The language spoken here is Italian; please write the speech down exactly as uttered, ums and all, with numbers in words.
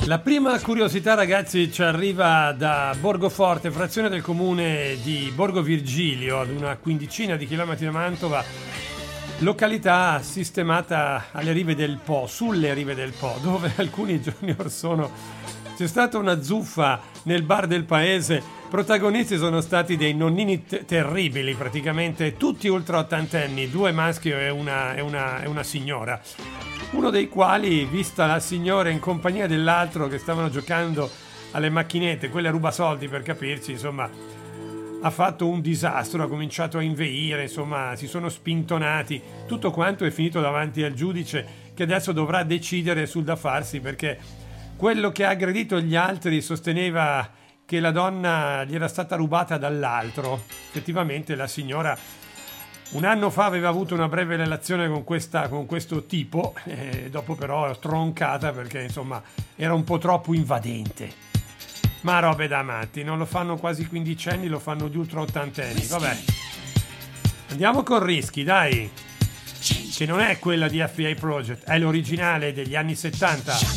La prima curiosità, ragazzi, ci arriva da Borgoforte, frazione del comune di Borgo Virgilio, ad una quindicina di chilometri da Mantova, località sistemata alle rive del Po, sulle rive del Po, dove alcuni giorni or sono c'è stata una zuffa nel bar del paese. Protagonisti sono stati dei nonnini te- terribili, praticamente tutti ultra ottantenni, due maschi e una, e una, e una signora. Uno dei quali, vista la signora in compagnia dell'altro che stavano giocando alle macchinette, quelle rubasoldi per capirci, insomma, ha fatto un disastro, ha cominciato a inveire, insomma, si sono spintonati, tutto quanto è finito davanti al giudice che adesso dovrà decidere sul da farsi, perché quello che ha aggredito gli altri sosteneva che la donna gli era stata rubata dall'altro. Effettivamente la signora un anno fa aveva avuto una breve relazione con, questa, con questo tipo, e dopo però troncata perché insomma era un po' troppo invadente. Ma robe da matti, non lo fanno quasi quindicenni, lo fanno gli ultra ottantenni. Vabbè, andiamo con Rischi, dai, che non è quella di F B I Project, è l'originale degli anni settanta.